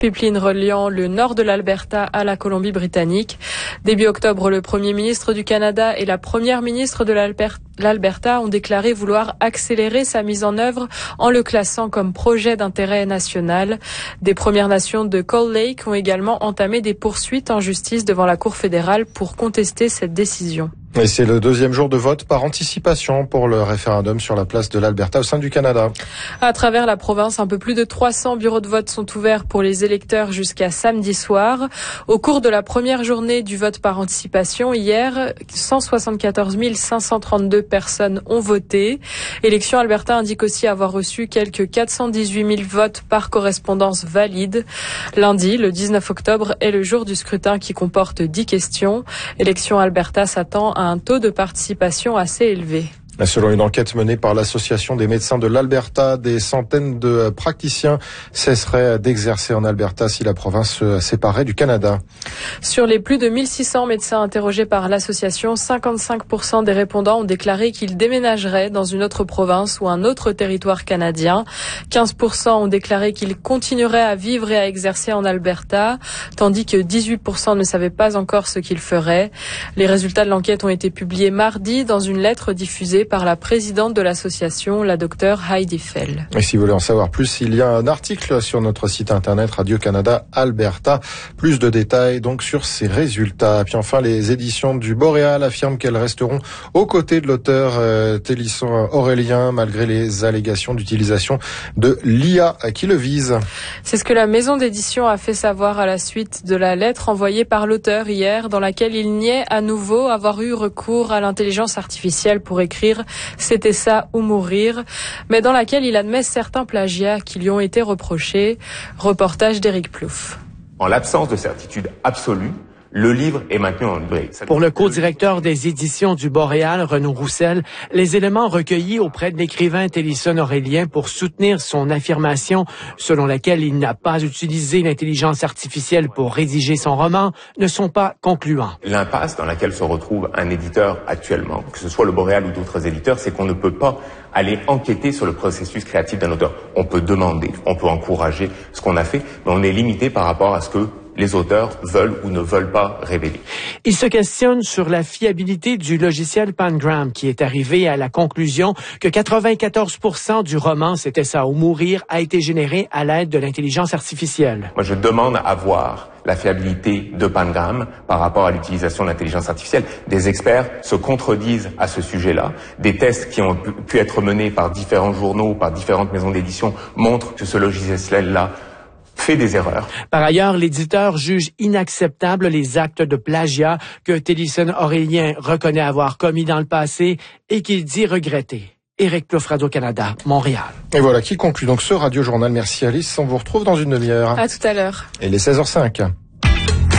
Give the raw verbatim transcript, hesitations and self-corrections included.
pipeline reliant le nord de l'Alberta à la Colombie-Britannique. Début octobre, le Premier ministre du Canada et la Première ministre de l'Alberta ont déclaré vouloir accélérer sa mise en œuvre en le classant comme projet d'intérêt national. Des Premières Nations de Cold Lake ont également entamé des poursuites en justice devant la Cour fédérale pour contester cette décision. Et c'est le deuxième jour de vote par anticipation pour le référendum sur la place de l'Alberta au sein du Canada. À travers la province, un peu plus de trois cents bureaux de vote sont ouverts pour les électeurs jusqu'à samedi soir. Au cours de la première journée du vote par anticipation, hier, cent soixante-quatorze mille cinq cent trente-deux personnes ont voté. Élections Alberta indique aussi avoir reçu quelques quatre cent dix-huit mille votes par correspondance valides. Lundi, le dix-neuf octobre, est le jour du scrutin qui comporte dix questions. Élections Alberta s'attend à un taux de participation assez élevé. Selon une enquête menée par l'Association des médecins de l'Alberta, des centaines de praticiens cesseraient d'exercer en Alberta si la province se séparait du Canada. Sur les plus de mille six cents médecins interrogés par l'association, cinquante-cinq pour cent des répondants ont déclaré qu'ils déménageraient dans une autre province ou un autre territoire canadien. quinze pour cent ont déclaré qu'ils continueraient à vivre et à exercer en Alberta, tandis que dix-huit pour cent ne savaient pas encore ce qu'ils feraient. Les résultats de l'enquête ont été publiés mardi dans une lettre diffusée par la présidente de l'association, la docteure Heidi Fell. Et si vous voulez en savoir plus, il y a un article sur notre site internet Radio-Canada Alberta. Plus de détails donc sur ces résultats. Puis enfin, les éditions du Boréal affirment qu'elles resteront aux côtés de l'auteur euh, Télisson Aurélien malgré les allégations d'utilisation de l'I A qui le vise. C'est ce que la maison d'édition a fait savoir à la suite de la lettre envoyée par l'auteur hier dans laquelle il niait à nouveau avoir eu recours à l'intelligence artificielle pour écrire « C'était ça ou mourir », mais dans laquelle il admet certains plagiats qui lui ont été reprochés. Reportage d'Éric Plouffe. En l'absence de certitude absolue, le livre est maintenu en librairie. Pour le co-directeur des éditions du Boréal, Renaud Roussel, les éléments recueillis auprès de l'écrivain Télisson Aurélien pour soutenir son affirmation selon laquelle il n'a pas utilisé l'intelligence artificielle pour rédiger son roman ne sont pas concluants. L'impasse dans laquelle se retrouve un éditeur actuellement, que ce soit le Boréal ou d'autres éditeurs, c'est qu'on ne peut pas aller enquêter sur le processus créatif d'un auteur. On peut demander, on peut encourager ce qu'on a fait, mais on est limité par rapport à ce que les auteurs veulent ou ne veulent pas révéler. Il se questionne sur la fiabilité du logiciel Pangram qui est arrivé à la conclusion que quatre-vingt-quatorze pour cent du roman C'était ça ou mourir a été généré à l'aide de l'intelligence artificielle. Moi, je demande à voir la fiabilité de Pangram par rapport à l'utilisation de l'intelligence artificielle. Des experts se contredisent à ce sujet-là. Des tests qui ont pu être menés par différents journaux, par différentes maisons d'édition montrent que ce logiciel-là fait des erreurs. Par ailleurs, l'éditeur juge inacceptable les actes de plagiat que Télisson Aurélien reconnaît avoir commis dans le passé et qu'il dit regretter. Éric Plouffe, Radio-Canada, Montréal. Et voilà qui conclut donc ce Radio-Journal. Merci Alice, on vous retrouve dans une demi-heure. À tout à l'heure. Et les seize heures cinq.